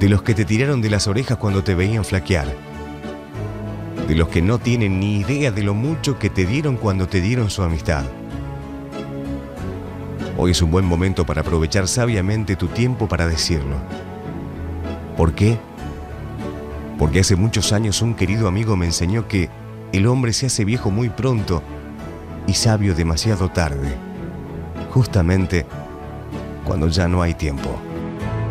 de los que te tiraron de las orejas cuando te veían flaquear, de los que no tienen ni idea de lo mucho que te dieron cuando te dieron su amistad. Hoy es un buen momento para aprovechar sabiamente tu tiempo para decirlo. ¿Por qué? Porque hace muchos años un querido amigo me enseñó que el hombre se hace viejo muy pronto y sabio demasiado tarde, justamente cuando ya no hay tiempo.